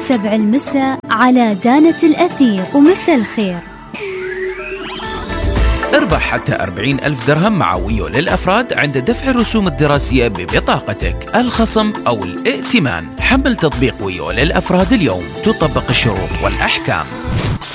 7 المساء على دانة الأثير. ومساء الخير. اربح حتى 40,000 درهم مع ويو للأفراد عند دفع الرسوم الدراسية ببطاقتك، الخصم أو الائتمان. حمل تطبيق ويو للأفراد اليوم، تطبق الشروط والأحكام.